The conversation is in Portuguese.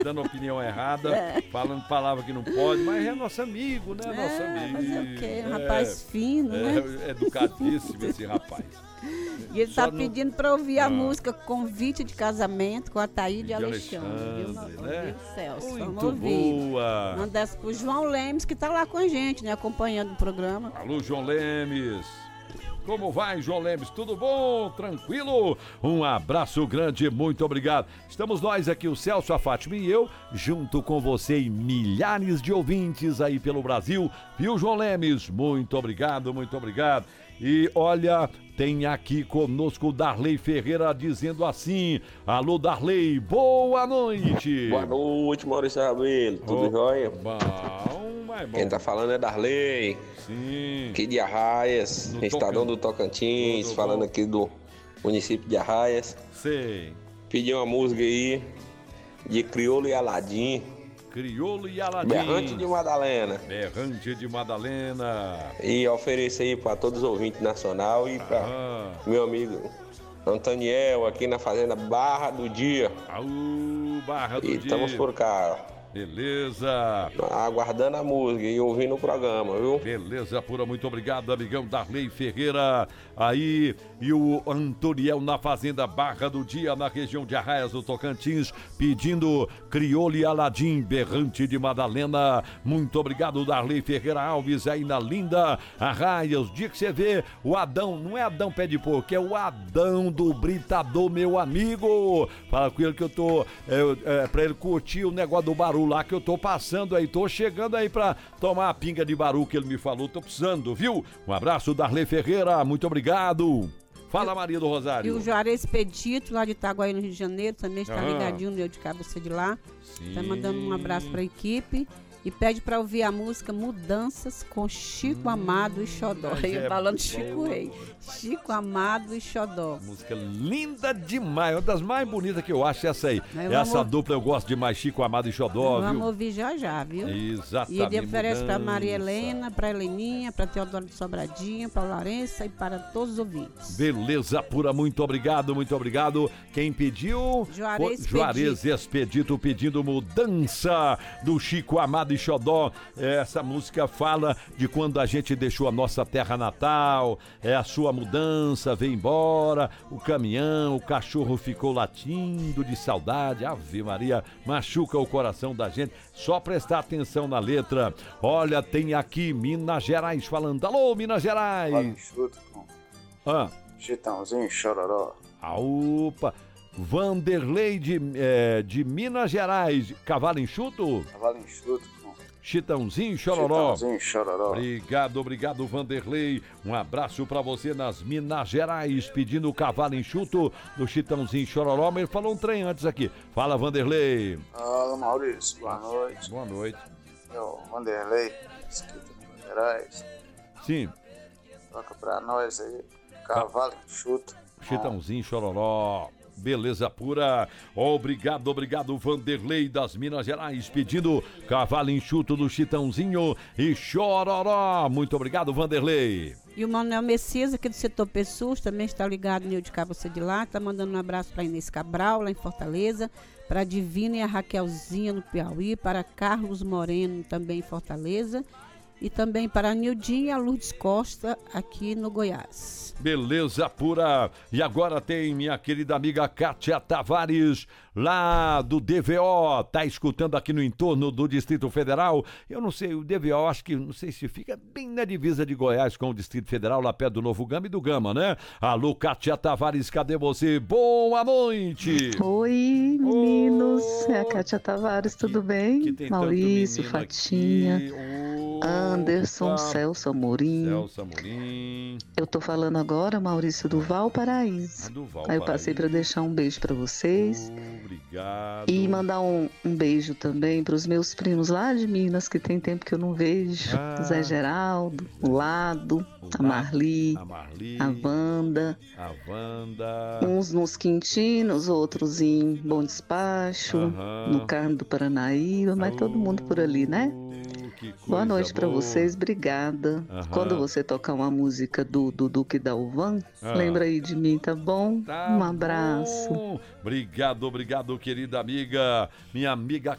dando opinião errada, falando palavra que não pode, mas é nosso amigo, né? Nosso amigo. Mas é o quê? Um rapaz fino, né? Educadíssimo esse rapaz. E ele tá pedindo pra ouvir a música Convite de Casamento com a Thaís de Alexandre. Né? Viu, Celso? Muito vamos ouvir. boa. Manda essa pro João Lemes, que tá lá com a gente, né? Acompanhando o programa. Alô, João Lemes. Como vai, João Lemes? Tudo bom? Tranquilo? Um abraço grande, muito obrigado. Estamos nós aqui, o Celso, a Fátima e eu, junto com você e milhares de ouvintes aí pelo Brasil. Viu, João Lemes? Muito obrigado, muito obrigado. E olha, tem aqui conosco o Darley Ferreira dizendo assim: alô, Darley, boa noite. Boa noite, Maurício Rabelo, tudo jóia? Bom, mas bom. Quem tá falando é Darley. Sim. Aqui de Arraias, Estadão do Tocantins, Tudo falando bom. aqui do município de Arraias. Sei. Pedi uma música aí de Criolo e Aladim, Criolo e Aladim. Berrante de Madalena. Berrante de Madalena. E ofereço aí para todos os ouvintes nacional e para meu amigo Antoniel aqui na Fazenda Barra do Dia. Barra do Dia. E estamos por cá. Beleza. Aguardando a música e ouvindo o programa, viu? Beleza pura, muito obrigado, amigão Darley Ferreira. Aí, e o Antoniel na Fazenda Barra do Dia, na região de Arraias do Tocantins, pedindo Criolo e Aladim, Berrante de Madalena. Muito obrigado, Darley Ferreira Alves, aí na linda Arraias. O dia que você vê o Adão, não é Adão Pé de Porco, é o Adão do Britador, meu amigo. Fala com ele que eu tô, pra ele curtir o negócio do baru lá que eu tô passando aí, tô chegando aí pra tomar a pinga de baru que ele me falou, tô precisando, viu? Um abraço, Darley Ferreira, muito obrigado. Fala, Maria do Rosário. E o Juarez Expedito, lá de Itaguaí, no Rio de Janeiro, também está ligadinho no meu de cabeça de lá. Sim. Tá mandando um abraço pra equipe. E pede pra ouvir a música Mudanças com Chico Amado e Xodó. Falando Chico Rei. Chico Amado e Xodó. Música linda demais, uma das mais bonitas que eu acho essa aí. Essa dupla eu gosto demais, Chico Amado e Xodó, viu? Vamos ouvir já, viu? Exatamente. E ele oferece pra Maria Helena, pra Heleninha, pra Teodoro de Sobradinho, pra Laurença e para todos os ouvintes. Beleza pura, muito obrigado, muito obrigado. Quem pediu? Juarez Expedito pedindo Mudança do Chico Amado e Xodó. Essa música fala de quando a gente deixou a nossa terra natal, a sua mudança, veio embora, o caminhão, o cachorro ficou latindo de saudade. Ave Maria, machuca o coração da gente. Só prestar atenção na letra. Olha, tem aqui Minas Gerais falando. Alô, Minas Gerais. Cavalo enxuto com Chitãozinho Chororó. Opa. Vanderlei de Minas Gerais. Cavalo enxuto? Cavalo enxuto com Chitãozinho Chororó. Chitãozinho Chororó. Obrigado, Vanderlei. Um abraço pra você nas Minas Gerais, pedindo o cavalo enxuto do Chitãozinho Chororó. Mas ele falou um trem antes aqui. Fala, Vanderlei. Fala, Maurício. Boa noite. Boa noite. Eu, Vanderlei, escrito em Minas Gerais. Sim. Toca pra nós aí. Cavalo enxuto. Chitãozinho Chororó. Beleza pura. Obrigado, Vanderlei das Minas Gerais, pedindo cavalo enxuto do Chitãozinho e Chororó. Muito obrigado, Vanderlei. E o Manuel Messias, aqui do setor Pessoas, também está ligado no de Cabo de lá. Está mandando um abraço para Inês Cabral, lá em Fortaleza, para a Divina e a Raquelzinha, no Piauí, para Carlos Moreno, também em Fortaleza, e também para a Nildinha e a Lourdes Costa, aqui no Goiás. Beleza pura. E agora tem minha querida amiga Kátia Tavares, lá do DVO, tá escutando aqui no entorno do Distrito Federal. Eu não sei, o DVO, acho que, não sei se fica bem na divisa de Goiás com o Distrito Federal, lá perto do Novo Gama e do Gama, né? Alô, Kátia Tavares, cadê você? Boa noite! Oi, meninos, é a Kátia Tavares, tudo bem? Maurício, Fatinha, Anderson, Celso Amorim. Eu tô falando agora, Maurício, do Valparaíso. Aí eu passei para deixar um beijo para vocês. Obrigado. E mandar um beijo também para os meus primos lá de Minas, que tem tempo que eu não vejo. Zé Geraldo, o Lado, a Marli, a Wanda. Uns nos Quintinos, outros em Bom Despacho, no Carmo do Paranaíba, mas todo mundo por ali, né? Boa noite para vocês, obrigada. Quando você tocar uma música do Duque Dalvan, lembra aí de mim, tá bom? Um abraço. Obrigado, querida amiga. Minha amiga